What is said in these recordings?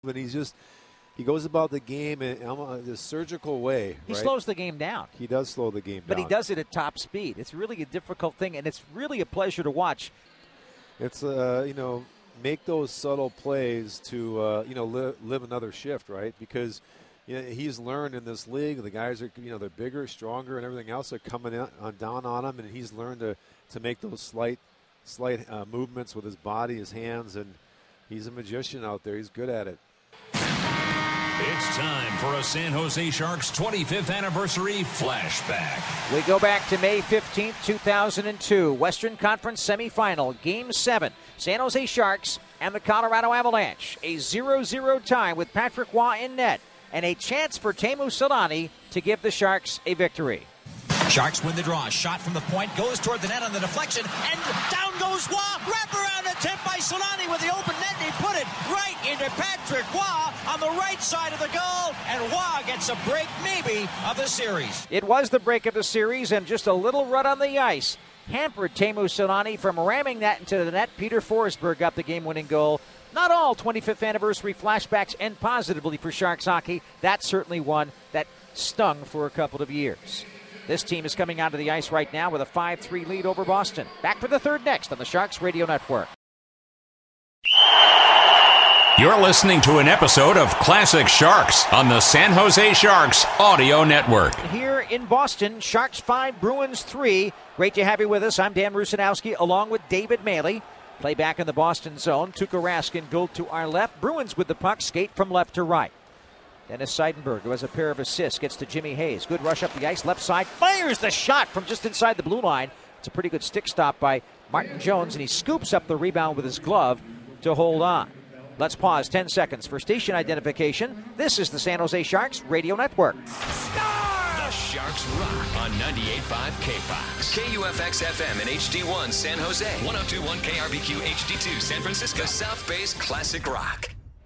and he goes about the game in a surgical way. He right? slows the game down. He does slow the game but down. He does it at top speed. It's really a difficult thing, and it's really a pleasure to watch. It's make those subtle plays to live another shift, right? Because he's learned in this league. The guys are they're bigger, stronger, and everything else are coming down on him, and he's learned to make those slight movements with his body, his hands, and he's a magician out there. He's good at it. It's time for a San Jose Sharks 25th anniversary flashback. We go back to May 15th, 2002, Western Conference semifinal, Game 7. San Jose Sharks and the Colorado Avalanche. A 0-0 tie with Patrick Roy in net, and a chance for Teemu Selanne to give the Sharks a victory. Sharks win the draw. Shot from the point. Goes toward the net on the deflection. And down goes Roy. Wraparound attempt by Selanne with the open net. And he put it right into Patrick Roy on the right side of the goal. And Roy gets a break maybe of the series. It was the break of the series, and just a little rut on the ice hampered Teemu Selanne from ramming that into the net. Peter Forsberg got the game-winning goal. Not all 25th anniversary flashbacks end positively for Sharks hockey. That's certainly one that stung for a couple of years. This team is coming onto the ice right now with a 5-3 lead over Boston. Back for the third next on the Sharks Radio Network. You're listening to an episode of Classic Sharks on the San Jose Sharks Audio Network. Here in Boston, Sharks 5, Bruins 3. Great to have you with us. I'm Dan Rusanowski along with David Maley. Play back in the Boston zone. Tuukka Rask in goal to our left. Bruins with the puck, skate from left to right. Dennis Seidenberg, who has a pair of assists, gets to Jimmy Hayes. Good rush up the ice, left side, fires the shot from just inside the blue line. It's a pretty good stick stop by Martin Jones, and he scoops up the rebound with his glove to hold on. Let's pause 10 seconds for station identification. This is the San Jose Sharks Radio Network. The Sharks rock on 98.5 KFOX. KUFX FM and HD1 San Jose. 102.1 KRBQ HD2 San Francisco. The South Bay's Classic Rock.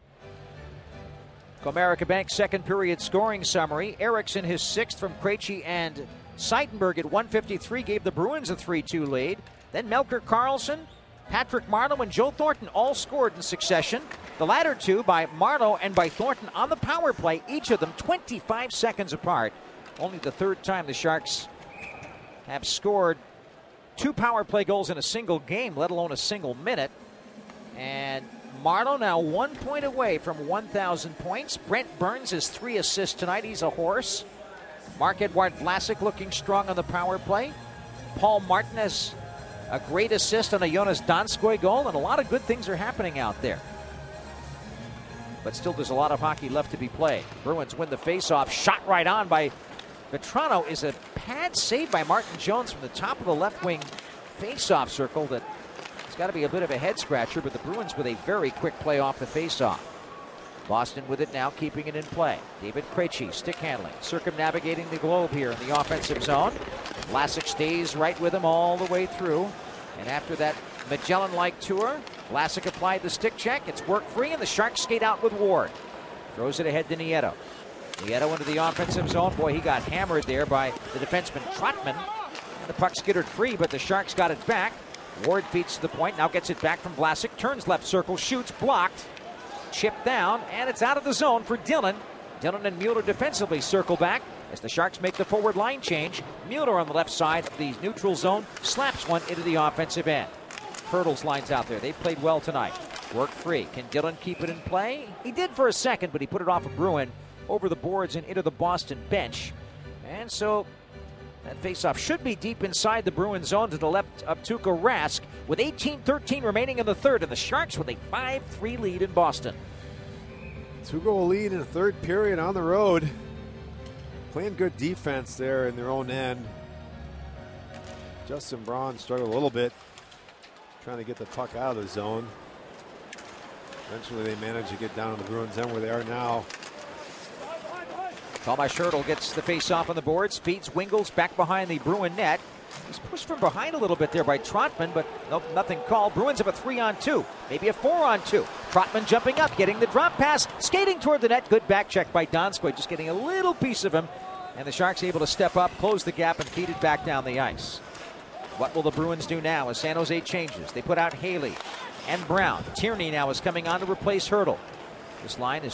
Comerica Bank second period scoring summary. Eriksson his sixth from Krejci and Seidenberg at 1:53 gave the Bruins a 3-2 lead. Then Melker Karlsson, Patrick Marleau, and Joe Thornton all scored in succession. The latter two by Marleau and by Thornton on the power play, each of them 25 seconds apart. Only the third time the Sharks have scored two power play goals in a single game, let alone a single minute. And Marleau now 1 point away from 1,000 points. Brent Burns has 3 assists tonight. He's a horse. Marc-Edouard Vlasic looking strong on the power play. Paul Martin has a great assist on a Jonas Donskoy goal, and a lot of good things are happening out there. But still, there's a lot of hockey left to be played. Bruins win the faceoff. Shot right on by Vetrano is a pad save by Martin Jones from the top of the left wing faceoff circle. That it's got to be a bit of a head scratcher, but the Bruins with a very quick play off the faceoff. Boston with it now, keeping it in play. David Krejci, stick handling, circumnavigating the globe here in the offensive zone. Vlasic stays right with him all the way through. And after that Magellan-like tour, Vlasic applied the stick check. It's work free, and the Sharks skate out with Ward. Throws it ahead to Nieto. Nieto into the offensive zone. Boy, he got hammered there by the defenseman Trotman. And the puck skittered free, but the Sharks got it back. Ward feeds to the point, now gets it back from Vlasic. Turns left circle, shoots, blocked. Chipped down, and it's out of the zone for Dillon. Dillon and Mueller defensively circle back as the Sharks make the forward line change. Mueller on the left side of the neutral zone slaps one into the offensive end. Hurdles lines out there. They played well tonight. Work free. Can Dillon keep it in play? He did for a second, but he put it off a Bruin over the boards and into the Boston bench. And so that faceoff should be deep inside the Bruin zone to the left of Tuukka Rask with 18-13 remaining in the third, and the Sharks with a 5-3 lead in Boston. 2-goal lead in the third period on the road. Playing good defense there in their own end. Justin Braun struggled a little bit trying to get the puck out of the zone. Eventually they managed to get down to the Bruins end where they are now. Tomas Hertl gets the face-off on the boards, feeds Wingels back behind the Bruin net. He's pushed from behind a little bit there by Trotman, but nope, nothing called. Bruins have a 3-on-2, maybe a 4-on-2. Trotman jumping up, getting the drop pass, skating toward the net. Good back check by Donskoy, just getting a little piece of him. And the Sharks able to step up, close the gap, and feed it back down the ice. What will the Bruins do now as San Jose changes? They put out Haley and Brown. Tierney now is coming on to replace Hertl. This line is